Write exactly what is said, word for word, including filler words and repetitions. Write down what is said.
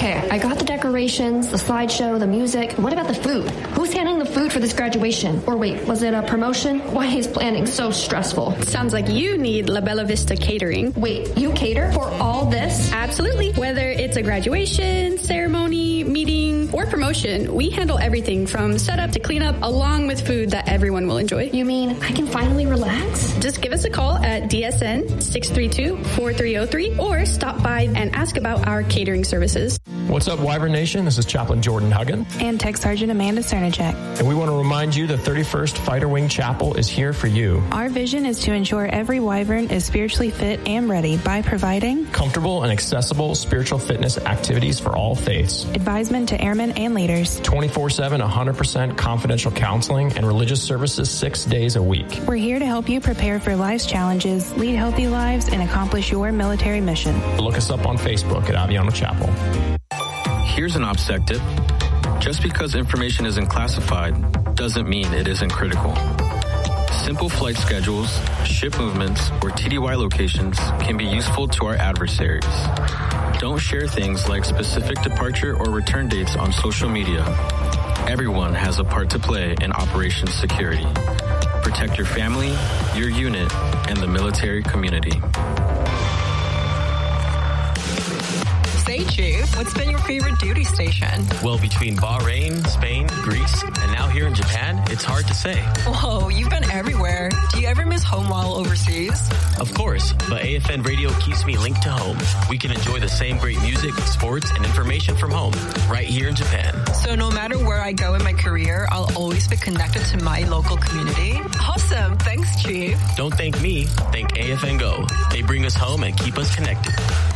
Okay, I got the decorations, the slideshow, the music. What about the food? Who's handling the food for this graduation? Or wait, was it a promotion? Why is planning so stressful? Sounds like you need La Bella Vista Catering. Wait, you cater for all this? Absolutely. Whether it's a graduation, ceremony, meeting, or promotion, we handle everything from setup to cleanup, along with food that everyone will enjoy. You mean I can finally relax? Just give us a call at D S N six three two, four three zero three or stop by and ask about our catering services. What's up, Wyvern Nation? This is Chaplain Jordan Huggan. And Tech Sergeant Amanda Cernacek. And we want to remind you the thirty-first Fighter Wing Chapel is here for you. Our vision is to ensure every Wyvern is spiritually fit and ready by providing comfortable and accessible spiritual fitness activities for all faiths, advisement to airmen and leaders, twenty-four seven, one hundred percent confidential counseling, and religious services six days a week. We're here to help you prepare for life's challenges, lead healthy lives, and accomplish your military mission. Look us up on Facebook at Aviano Chapel. Here's an OPSEC tip. Just because information isn't classified doesn't mean it isn't critical. Simple flight schedules, ship movements, or T D Y locations can be useful to our adversaries. Don't share things like specific departure or return dates on social media. Everyone has a part to play in Operation Security. Protect your family, your unit, and the military community. Say, Chief, what's been your favorite duty station? Well, between Bahrain, Spain, Greece, and now here in Japan, it's hard to say. Whoa, you've been everywhere. Do you ever miss home while overseas? Of course, but A F N Radio keeps me linked to home. We can enjoy the same great music, sports, and information from home, right here in Japan. So no matter where I go in my career, I'll always be connected to my local community? Awesome. Thanks, Chief. Don't thank me. Thank A F N Go. They bring us home and keep us connected.